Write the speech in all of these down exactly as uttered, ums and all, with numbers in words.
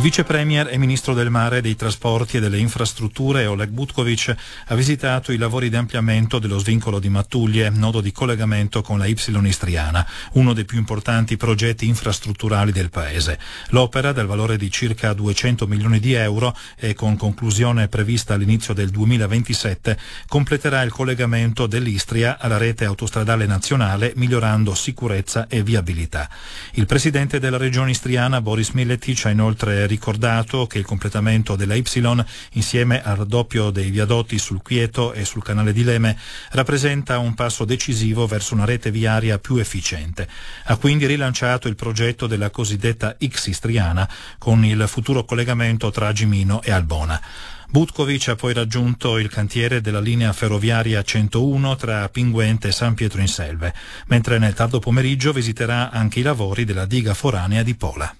Il vice premier e ministro del mare, dei trasporti e delle infrastrutture Oleg Butkovic ha visitato i lavori di ampliamento dello svincolo di Mattuglie, nodo di collegamento con la Y istriana, uno dei più importanti progetti infrastrutturali del paese. L'opera, dal valore di circa duecento milioni di euro e con conclusione prevista all'inizio del duemilaventisette, completerà il collegamento dell'Istria alla rete autostradale nazionale, migliorando sicurezza e viabilità. Il presidente della regione istriana, Boris Miletic, ha inoltre ricordato che il completamento della Y, insieme al raddoppio dei viadotti sul Quieto e sul canale di Leme, rappresenta un passo decisivo verso una rete viaria più efficiente. Ha quindi rilanciato il progetto della cosiddetta X istriana, con il futuro collegamento tra Agimino e Albona. Butkovic ha poi raggiunto il cantiere della linea ferroviaria centouno tra Pinguente e San Pietro in Selve, mentre nel tardo pomeriggio visiterà anche i lavori della diga foranea di Pola.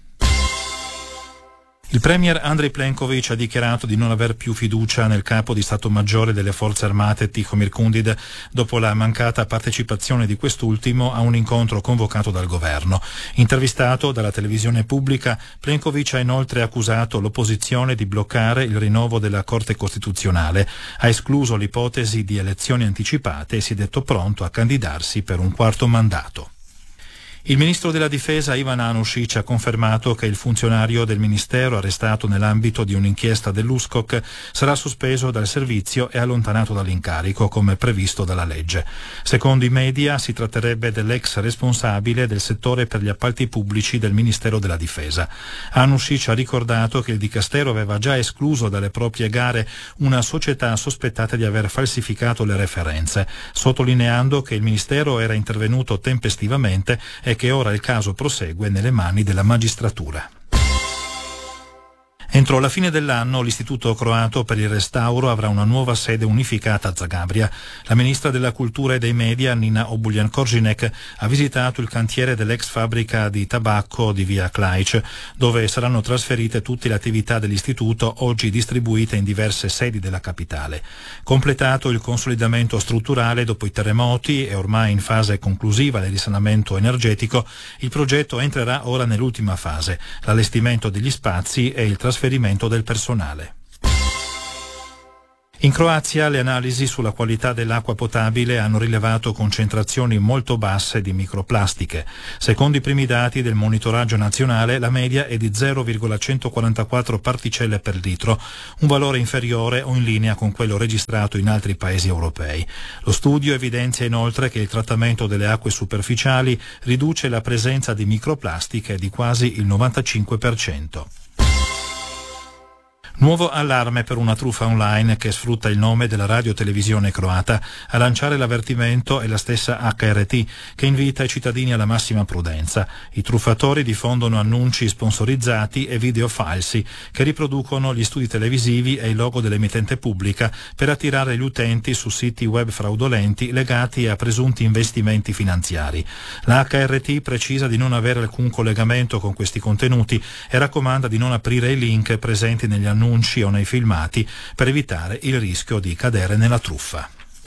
Il premier Andrei Plenković ha dichiarato di non aver più fiducia nel capo di Stato Maggiore delle Forze Armate Tihomir Kundid dopo la mancata partecipazione di quest'ultimo a un incontro convocato dal governo. Intervistato dalla televisione pubblica, Plenković ha inoltre accusato l'opposizione di bloccare il rinnovo della Corte Costituzionale, ha escluso l'ipotesi di elezioni anticipate e si è detto pronto a candidarsi per un quarto mandato. Il ministro della difesa Ivan Anušić ha confermato che il funzionario del ministero arrestato nell'ambito di un'inchiesta dell'U S C O C sarà sospeso dal servizio e allontanato dall'incarico come previsto dalla legge. Secondo i media si tratterebbe dell'ex responsabile del settore per gli appalti pubblici del Ministero della Difesa. Anušić ha ricordato che il dicastero aveva già escluso dalle proprie gare una società sospettata di aver falsificato le referenze, sottolineando che il ministero era intervenuto tempestivamente e e che ora il caso prosegue nelle mani della magistratura. Entro la fine dell'anno l'Istituto Croato per il Restauro avrà una nuova sede unificata a Zagabria. La ministra della Cultura e dei Media, Nina Obuljan Koržinek, ha visitato il cantiere dell'ex fabbrica di tabacco di via Klaić, dove saranno trasferite tutte le attività dell'Istituto, oggi distribuite in diverse sedi della capitale. Completato il consolidamento strutturale dopo i terremoti e ormai in fase conclusiva del risanamento energetico, il progetto entrerà ora nell'ultima fase, l'allestimento degli spazi e il trasferimento del personale. In Croazia le analisi sulla qualità dell'acqua potabile hanno rilevato concentrazioni molto basse di microplastiche. Secondo i primi dati del monitoraggio nazionale, la media è di zero virgola centoquarantaquattro particelle per litro, un valore inferiore o in linea con quello registrato in altri paesi europei. Lo studio evidenzia inoltre che il trattamento delle acque superficiali riduce la presenza di microplastiche di quasi il novantacinque per cento. Nuovo allarme per una truffa online che sfrutta il nome della radio-televisione croata. A lanciare l'avvertimento è la stessa H R T, che invita i cittadini alla massima prudenza. I truffatori diffondono annunci sponsorizzati e video falsi che riproducono gli studi televisivi e il logo dell'emittente pubblica per attirare gli utenti su siti web fraudolenti legati a presunti investimenti finanziari. La H R T precisa di non avere alcun collegamento con questi contenuti e raccomanda di non aprire i link presenti negli annunci o nei filmati per evitare il rischio di cadere nella truffa.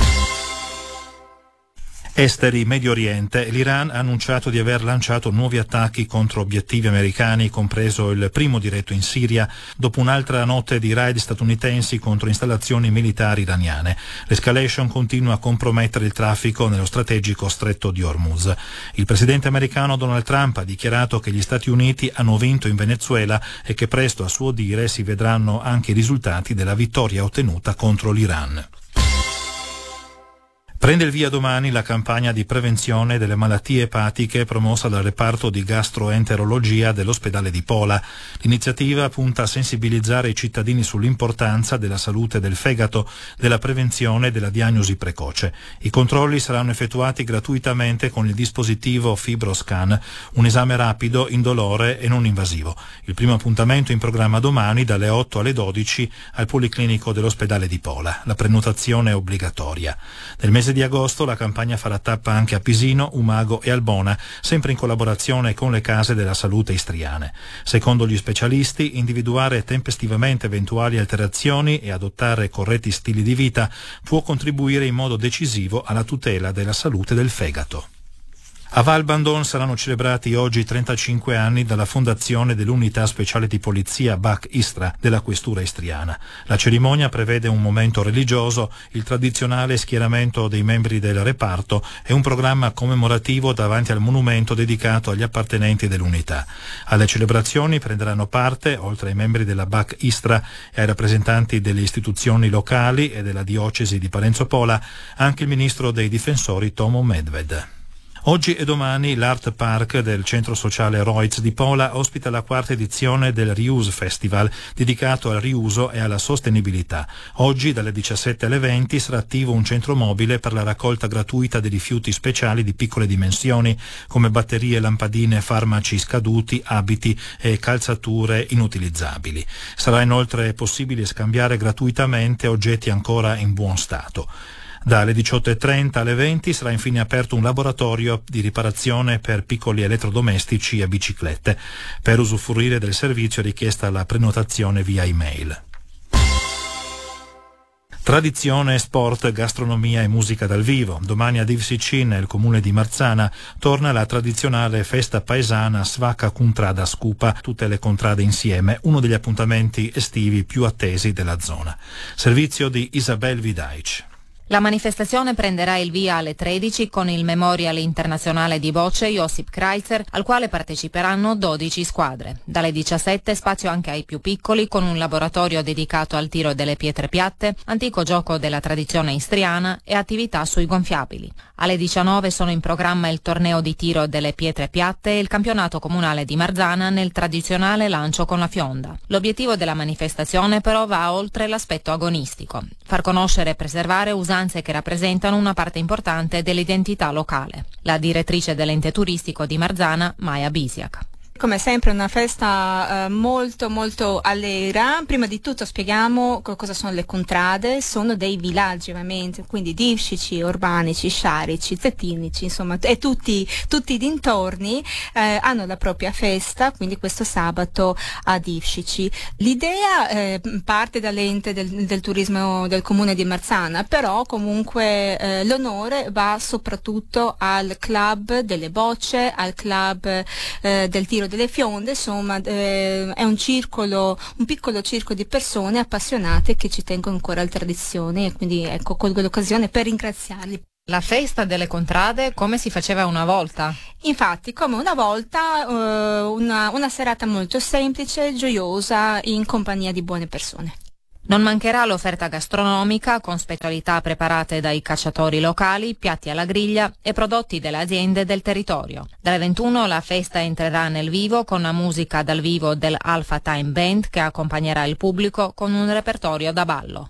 Esteri, Medio Oriente. L'Iran ha annunciato di aver lanciato nuovi attacchi contro obiettivi americani, compreso il primo diretto in Siria, dopo un'altra notte di raid statunitensi contro installazioni militari iraniane. L'escalation continua a compromettere il traffico nello strategico stretto di Hormuz. Il presidente americano Donald Trump ha dichiarato che gli Stati Uniti hanno vinto in Venezuela e che presto, a suo dire, si vedranno anche i risultati della vittoria ottenuta contro l'Iran. Prende il via domani la campagna di prevenzione delle malattie epatiche promossa dal reparto di gastroenterologia dell'ospedale di Pola. L'iniziativa punta a sensibilizzare i cittadini sull'importanza della salute del fegato, della prevenzione e della diagnosi precoce. I controlli saranno effettuati gratuitamente con il dispositivo FibroScan, un esame rapido, indolore e non invasivo. Il primo appuntamento in programma domani dalle otto alle dodici al Policlinico dell'ospedale di Pola. La prenotazione è obbligatoria. Nel mese di agosto la campagna farà tappa anche a Pisino, Umago e Albona, sempre in collaborazione con le case della salute istriane. Secondo gli specialisti, individuare tempestivamente eventuali alterazioni e adottare corretti stili di vita può contribuire in modo decisivo alla tutela della salute del fegato. A Valbandon saranno celebrati oggi trentacinque anni dalla fondazione dell'unità speciale di polizia Bach Istra della questura istriana. La cerimonia prevede un momento religioso, il tradizionale schieramento dei membri del reparto e un programma commemorativo davanti al monumento dedicato agli appartenenti dell'unità. Alle celebrazioni prenderanno parte, oltre ai membri della Bach Istra e ai rappresentanti delle istituzioni locali e della diocesi di Parenzo Pola, anche il ministro dei difensori Tomo Medved. Oggi e domani l'Art Park del centro sociale Roiz di Pola ospita la quarta edizione del Reuse Festival, dedicato al riuso e alla sostenibilità. Oggi dalle diciassette alle venti sarà attivo un centro mobile per la raccolta gratuita di rifiuti speciali di piccole dimensioni, come batterie, lampadine, farmaci scaduti, abiti e calzature inutilizzabili. Sarà inoltre possibile scambiare gratuitamente oggetti ancora in buon stato. Dalle diciotto e trenta alle venti sarà infine aperto un laboratorio di riparazione per piccoli elettrodomestici e biciclette. Per usufruire del servizio è richiesta la prenotazione via email. Tradizione, sport, gastronomia e musica dal vivo. Domani a Divsicin, nel comune di Marzana, torna la tradizionale festa paesana Svaka Contrada Scupa, tutte le contrade insieme, uno degli appuntamenti estivi più attesi della zona. Servizio di Isabel Vidaic. La manifestazione prenderà il via alle tredici con il Memorial internazionale di bocce Josip Kreitzer, al quale parteciperanno dodici squadre. Dalle diciassette spazio anche ai più piccoli con un laboratorio dedicato al tiro delle pietre piatte, antico gioco della tradizione istriana, e attività sui gonfiabili. Alle diciannove sono in programma il torneo di tiro delle pietre piatte e il campionato comunale di Marzana nel tradizionale lancio con la fionda. L'obiettivo della manifestazione però va oltre l'aspetto agonistico: far conoscere e preservare usanze che rappresentano una parte importante dell'identità locale. La direttrice dell'ente turistico di Marzana, Maja Bisiak. Come sempre una festa eh, molto molto allegra. Prima di tutto spieghiamo co- cosa sono le contrade. Sono dei villaggi ovviamente, quindi divscici, urbanici, sciarici, zettinici, insomma, e tutti, tutti i dintorni eh, hanno la propria festa, quindi questo sabato a Divscici. L'idea eh, parte dall'ente del, del turismo del comune di Marzana, però comunque eh, l'onore va soprattutto al club delle bocce, al club eh, del tiro delle fionde, insomma eh, è un circolo, un piccolo circo di persone appassionate che ci tengono ancora alle tradizioni, e quindi ecco, colgo l'occasione per ringraziarli. La festa delle contrade come si faceva una volta? Infatti, come una volta, eh, una, una serata molto semplice, gioiosa, in compagnia di buone persone. Non mancherà l'offerta gastronomica con specialità preparate dai cacciatori locali, piatti alla griglia e prodotti delle aziende del territorio. Dalle ventuno la festa entrerà nel vivo con la musica dal vivo del Alpha Time Band che accompagnerà il pubblico con un repertorio da ballo.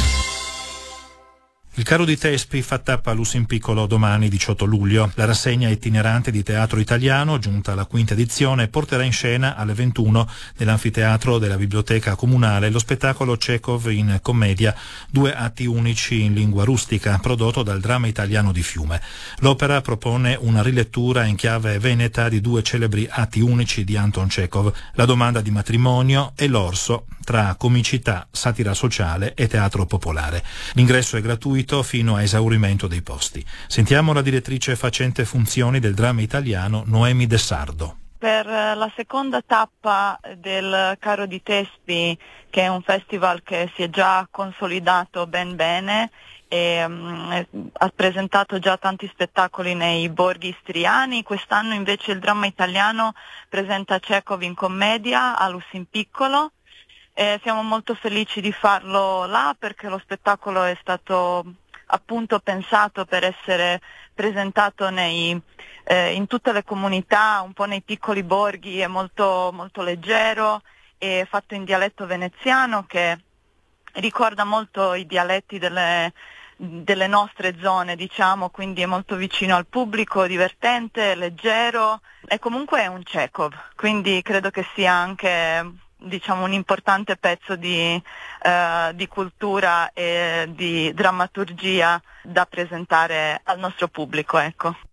Il Carro di Tespi fa tappa a Lusin Piccolo domani diciotto luglio. La rassegna itinerante di teatro italiano, giunta alla quinta edizione, porterà in scena alle ventuno nell'anfiteatro della Biblioteca Comunale lo spettacolo Chekhov in commedia, due atti unici in lingua rustica, prodotto dal Dramma Italiano di Fiume. L'opera propone una rilettura in chiave veneta di due celebri atti unici di Anton Chekhov, La domanda di matrimonio e L'orso, tra comicità, satira sociale e teatro popolare. L'ingresso è gratuito fino a esaurimento dei posti. Sentiamo la direttrice facente funzioni del Dramma Italiano, Noemi De Sardo. Per la seconda tappa del Carro di Tespi, che è un festival che si è già consolidato ben bene e um, ha presentato già tanti spettacoli nei borghi istriani, quest'anno invece il Dramma Italiano presenta Chekhov in commedia a Lusin Piccolo. Eh, siamo molto felici di farlo là perché lo spettacolo è stato appunto pensato per essere presentato nei, eh, in tutte le comunità, un po' nei piccoli borghi, è molto, molto leggero, è fatto in dialetto veneziano che ricorda molto i dialetti delle, delle nostre zone, diciamo, quindi è molto vicino al pubblico, divertente, leggero e comunque è un Chekhov, quindi credo che sia anche, diciamo, un importante pezzo di, eh, di cultura e di drammaturgia da presentare al nostro pubblico, ecco.